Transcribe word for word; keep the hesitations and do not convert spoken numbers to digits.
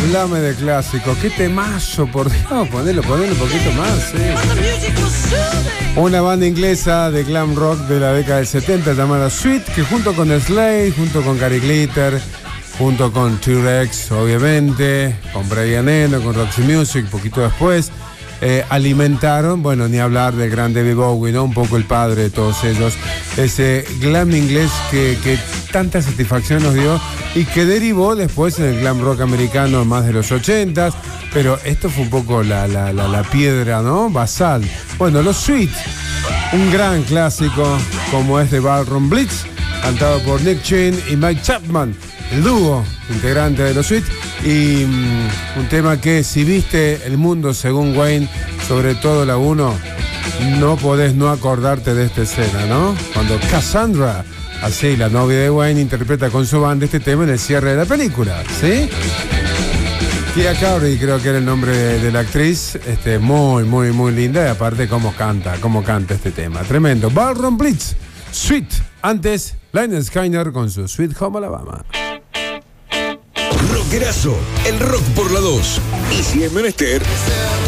Hablame de clásicos. Qué temazo, por Dios. Ponelo, ponelo un poquito más. ¿eh? Una banda inglesa de glam rock de la década del setenta llamada Sweet, que junto con Slade, junto con Gary Glitter, junto con T-Rex, obviamente, con Brian Eno, con Roxy Music, poquito después, eh, alimentaron, bueno, ni hablar del gran David Bowie, ¿no? Un poco el padre de todos ellos. Ese glam inglés que, que tanta satisfacción nos dio y que derivó después en el glam rock americano más de los ochentas, pero esto fue un poco la, la, la, la piedra, ¿no? Basal. Bueno, los Sweet, un gran clásico como es de Ballroom Blitz, cantado por Nick Chin y Mike Chapman, el dúo integrante de los Sweet, y um, un tema que si viste El Mundo según Wayne, sobre todo la uno, no podés no acordarte de esta escena, ¿no? Cuando Cassandra, así la novia de Wayne, interpreta con su banda este tema en el cierre de la película, ¿sí? Tia Carey creo que era el nombre de, de la actriz, este, muy, muy, muy linda, y aparte cómo canta, cómo canta este tema, tremendo. Ballroom Blitz, Sweet, antes Lynyrd Skynyrd con su Sweet Home Alabama. Rockerazo, el rock por la dos. Y si es menester,